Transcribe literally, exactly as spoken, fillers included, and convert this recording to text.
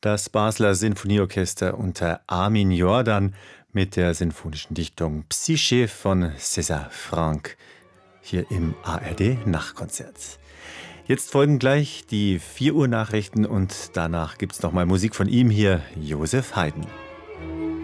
Das Basler Sinfonieorchester unter Armin Jordan mit der sinfonischen Dichtung Psyche von César Franck hier im A R D-Nachtkonzert. Jetzt folgen gleich die vier Uhr Nachrichten und danach gibt's nochmal Musik von ihm hier, Joseph Haydn.